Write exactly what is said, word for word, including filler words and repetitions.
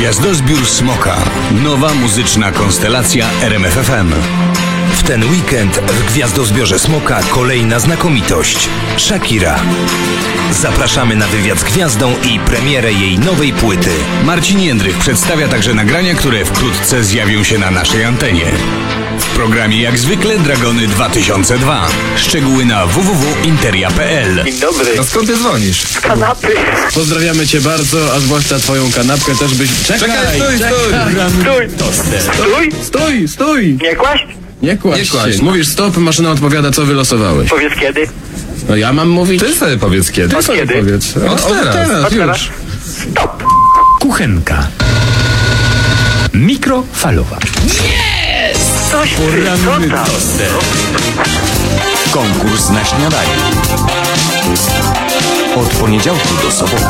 Gwiazdozbiór Smoka. Nowa muzyczna konstelacja R M F F M. W ten weekend w Gwiazdozbiorze Smoka kolejna znakomitość. Shakira. Zapraszamy na wywiad z gwiazdą i premierę jej nowej płyty. Marcin Jędrych przedstawia także nagrania, które wkrótce zjawią się na naszej antenie. W programie jak zwykle Dragony dwa tysiące dwa. Szczegóły na w w w kropka interia kropka p l. Dzień dobry. A skąd ty dzwonisz? Z kanapy. Pozdrawiamy cię bardzo, a zwłaszcza twoją kanapkę też byś... Czekaj, czekaj, stój, stój! Stój. Stój, stój, stój! Nie kłaść? Nie kłaść, nie kłaść się. Mówisz stop, maszyna odpowiada, co wylosowałeś. Powiedz kiedy. No ja mam mówić? Ty sobie powiedz kiedy. Ty sobie kiedy? powiedz. Od, Od teraz, teraz. Od teraz. już. Stop. Kuchenka mikrofalowa. Coś ty, co tam? Konkurs na śniadanie. Od poniedziałku do soboty